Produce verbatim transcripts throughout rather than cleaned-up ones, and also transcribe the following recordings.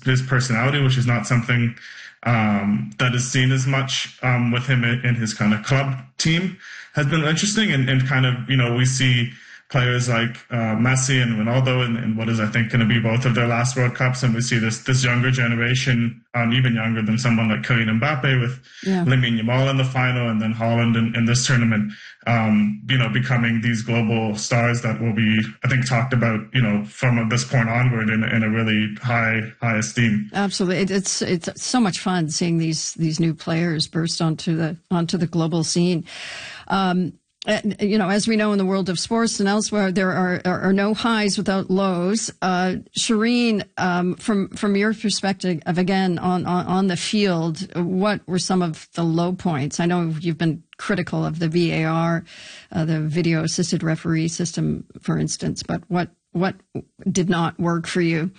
his personality, which is not something um, that is seen as much um, with him in, in his kind of club team, has been interesting. And, and kind of, you know, we see players like uh, Messi and Ronaldo in, in what is, I think, going to be both of their last World Cups. And we see this this younger generation, um, even younger than someone like Kylian Mbappe with yeah. Lamine Yamal in the final, and then Haaland in, in this tournament, um, you know, becoming these global stars that will be, I think, talked about, you know, from this point onward in, in a really high high esteem. Absolutely. It, it's it's so much fun seeing these these new players burst onto the onto the global scene. Um, You know, as we know in the world of sports and elsewhere, there are, are, are no highs without lows. Uh, Shireen, um, from from your perspective, of again on, on on the field, what were some of the low points? I know you've been critical of the V A R, uh, the video assisted referee system, for instance, but what what did not work for you?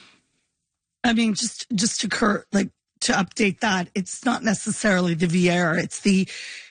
I mean, just just to cur- like to update that, it's not necessarily the V A R; it's the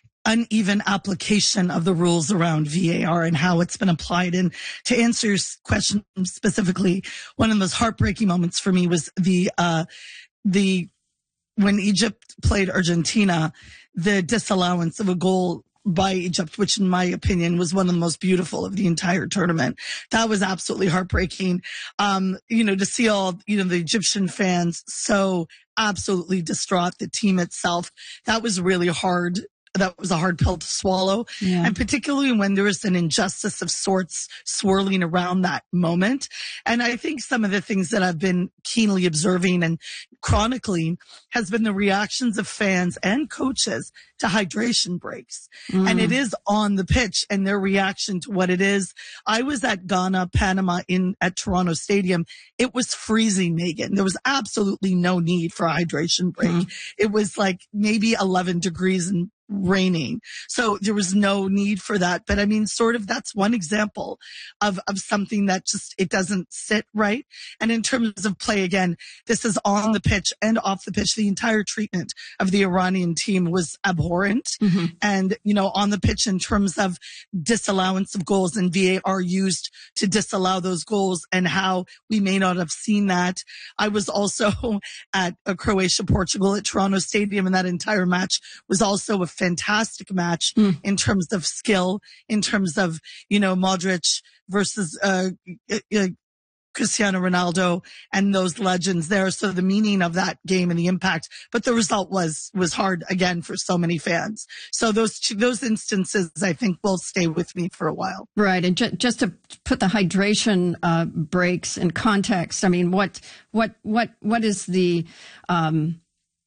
uneven application of the rules around V A R and how it's been applied. And to answer your question specifically, one of the most heartbreaking moments for me was the, uh, the, when Egypt played Argentina, the disallowance of a goal by Egypt, which in my opinion was one of the most beautiful of the entire tournament. That was absolutely heartbreaking. Um, you know, to see all, you know, the Egyptian fans so absolutely distraught, the team itself, that was really hard. That was a hard pill to swallow. Yeah. And particularly when there was an injustice of sorts swirling around that moment. And I think some of the things that I've been keenly observing and chronicling has been the reactions of fans and coaches to hydration breaks. Mm. And it is on the pitch and their reaction to what it is. I was at Ghana, Panama in at Toronto Stadium. It was freezing, Megan. There was absolutely no need for a hydration break. Mm. It was like maybe eleven degrees and raining. So there was no need for that. But I mean, sort of that's one example of, of something that just, it doesn't sit right. And in terms of play, again, this is on the pitch and off the pitch. The entire treatment of the Iranian team was abhorrent. Mm-hmm. And, you know, on the pitch in terms of disallowance of goals and V A R used to disallow those goals and how we may not have seen that. I was also at a Croatia, Portugal at Toronto Stadium, and that entire match was also a fantastic match mm. in terms of skill, in terms of, you know, Modric versus uh, uh, Cristiano Ronaldo and those legends there. So the meaning of that game and the impact, but the result was was hard again for so many fans. So those two, those instances, I think, will stay with me for a while. Right, and ju- just to put the hydration uh, breaks in context, I mean, what what what what is the um,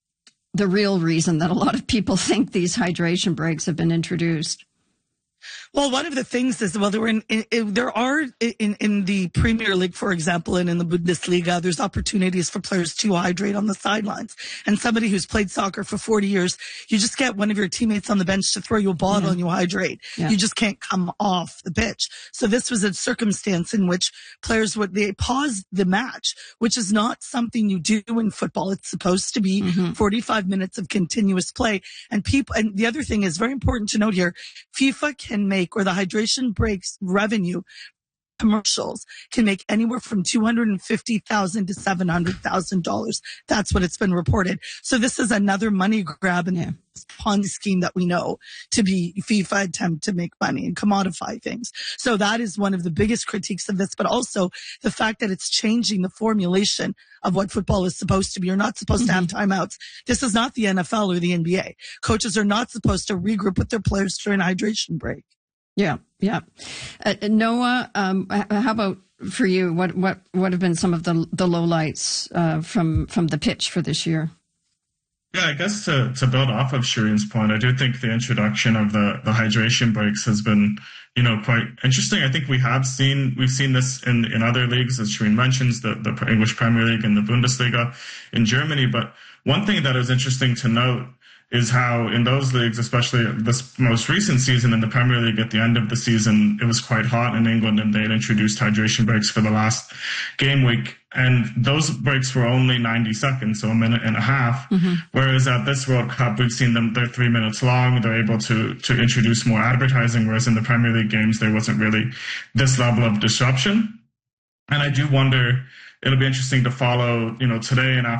the real reason that a lot of people think these hydration breaks have been introduced? Well, one of the things is, well, there were in, in, there are in, in the Premier League, for example, and in the Bundesliga, there's opportunities for players to hydrate on the sidelines. And somebody who's played soccer for forty years, you just get one of your teammates on the bench to throw you a bottle yeah. and you hydrate. Yeah. You just can't come off the pitch. So this was a circumstance in which players would, they pause the match, which is not something you do in football. It's supposed to be mm-hmm. forty-five minutes of continuous play. And people, and the other thing is very important to note here, FIFA can make, or the hydration breaks revenue commercials can make anywhere from two hundred fifty thousand dollars to seven hundred thousand dollars. That's what it's been reported. So this is another money grab and yeah. Ponzi scheme that we know to be FIFA attempt to make money and commodify things. So that is one of the biggest critiques of this, but also the fact that it's changing the formulation of what football is supposed to be. You're not supposed mm-hmm. to have timeouts. This is not the N F L or the N B A. Coaches are not supposed to regroup with their players during a hydration break. Yeah, yeah. Uh, Noah, um, how about for you? What what what have been some of the the lowlights uh, from from the pitch for this year? Yeah, I guess to to build off of Shireen's point, I do think the introduction of the the hydration breaks has been, you know, quite interesting. I think we have seen we've seen this in in other leagues, as Shireen mentions, the the English Premier League and the Bundesliga in Germany. But one thing that is interesting to note is how in those leagues, especially this most recent season in the Premier League, at the end of the season, it was quite hot in England and they had introduced hydration breaks for the last game week. And those breaks were only ninety seconds, so a minute and a half. Mm-hmm. Whereas at this World Cup, we've seen them, they're three minutes long. They're able to, to introduce more advertising, whereas in the Premier League games, there wasn't really this level of disruption. And I do wonder, it'll be interesting to follow, you know, today and after